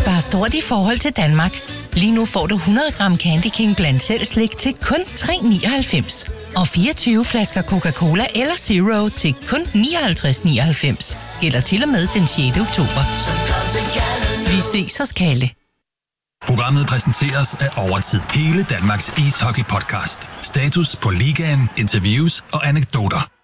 spare stort i forhold til Danmark. Lige nu får du 100 gram Candy King blandt selv slik til kun 3,99. Og 24 flasker Coca-Cola eller Zero til kun 59,99. Gælder til og med den 6. oktober. Vi ses hos Kalle. Programmet præsenteres af Overtid. Hele Danmarks ishockey-podcast. Status på ligaen, interviews og anekdoter.